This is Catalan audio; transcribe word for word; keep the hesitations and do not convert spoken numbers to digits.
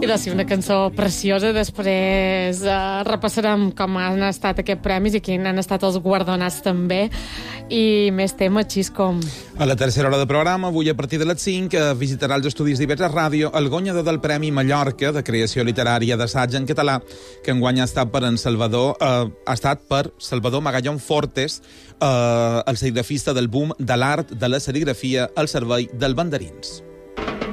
de ser una cançó preciosa. Després uh, repassarem com han estat aquests premis i quins han estat els guardonats també, i més temes així com... A la tercera hora de programa, avui a partir de les cinc, eh, visitarà els estudis d'Ivetra Ràdio el guanyador del Premi Mallorca de creació literària d'assaig en català, que enguany ha estat per en Salvador, eh, ha estat per Salvador Magallón Fortes, eh, el serigrafista del boom de l'art de la serigrafia al servei dels banderins.